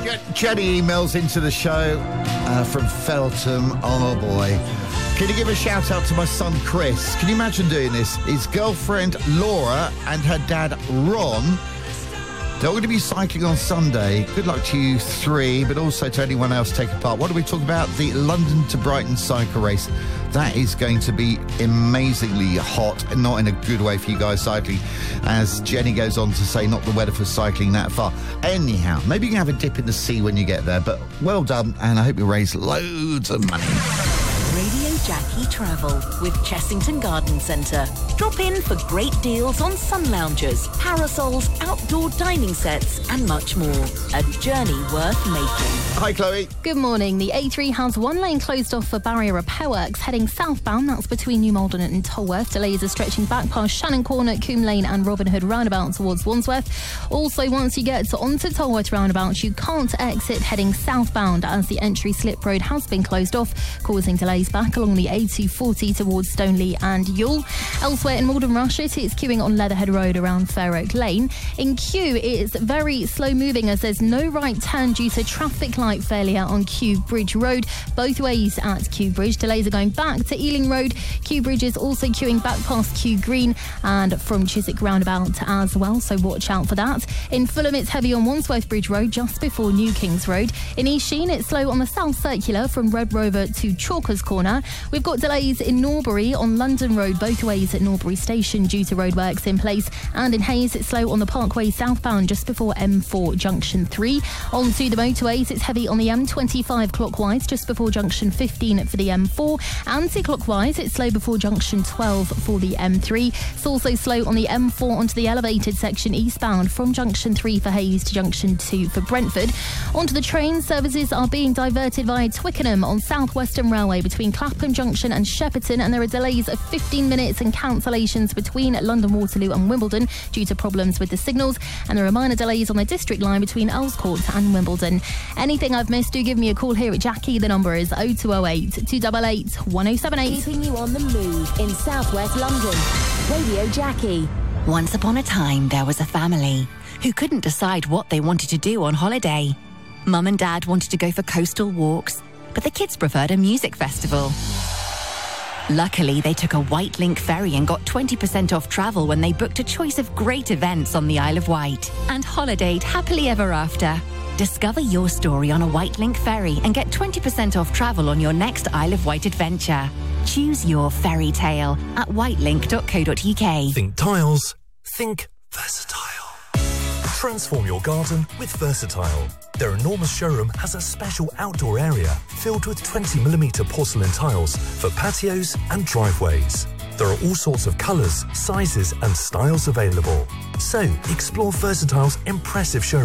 Jenny emails into the show from Feltham. Oh, boy. Can you give a shout out to my son, Chris? Can you imagine doing this? His girlfriend, Laura, and her dad, Ron, they're going to be cycling on Sunday. Good luck to you three, but also to anyone else taking part. What do we talk about? The London to Brighton cycle race. That is going to be amazingly hot, and not in a good way for you guys cycling. As Jenny goes on to say, not the weather for cycling that far. Anyhow, maybe you can have a dip in the sea when you get there, but well done, and I hope you raise loads of money. Radio Jackie Travel with Chessington Garden Centre. Drop in for great deals on sun loungers, parasols, outdoor dining sets and much more. A journey worth making. Hi, Chloe. Good morning. The A3 has one lane closed off for barrier repair works heading southbound. That's between New Malden and Tolworth. Delays are stretching back past Shannon Corner, Coombe Lane and Robin Hood roundabout towards Wandsworth. Also, once you get onto Tolworth roundabout, you can't exit heading southbound as the entry slip road has been closed off, causing delays back along the A240 towards Stoneleigh and Youghal. Elsewhere in Malden Rushett, it's queuing on Leatherhead Road around Fair Oak Lane. In Kew, it's very slow moving as there's no right turn due to traffic light failure on Kew Bridge Road. Both ways at Kew Bridge. Delays are going back to Ealing Road. Kew Bridge is also queuing back past Kew Green and from Chiswick roundabout as well, so watch out for that. In Fulham, it's heavy on Wandsworth Bridge Road just before New Kings Road. In East Sheen, it's slow on the South Circular from Red Rover to Chalkers Corner. We've got delays in Norbury on London Road both ways at Norbury Station due to roadworks in place, and in Hayes it's slow on the Parkway southbound just before M4 Junction 3. On to the motorways, it's heavy on the M25 clockwise just before Junction 15 for the M4. Anti-clockwise, it's slow before Junction 12 for the M3. It's also slow on the M4 onto the elevated section eastbound from Junction 3 for Hayes to Junction 2 for Brentford. Onto the train, services are being diverted via Twickenham on South Western Railway between Clapham Junction and Shepperton, and there are delays of 15 minutes and cancellations between London Waterloo and Wimbledon due to problems with the signals, and there are minor delays on the District Line between Earls Court and Wimbledon. Anything I've missed, do give me a call here at Jackie. The number is 0208 288 1078. Keeping you on the move in southwest London. Radio Jackie. Once upon a time, there was a family who couldn't decide what they wanted to do on holiday. Mum and Dad wanted to go for coastal walks, but the kids preferred a music festival. Luckily, they took a White Link ferry and got 20% off travel when they booked a choice of great events on the Isle of Wight and holidayed happily ever after. Discover your story on a White Link ferry and get 20% off travel on your next Isle of Wight adventure. Choose your fairy tale at whitelink.co.uk. Think tiles, think versatile. Transform your garden with Versatile. Their enormous showroom has a special outdoor area filled with 20mm porcelain tiles for patios and driveways. There are all sorts of colours, sizes and styles available. So explore Versatile's impressive showroom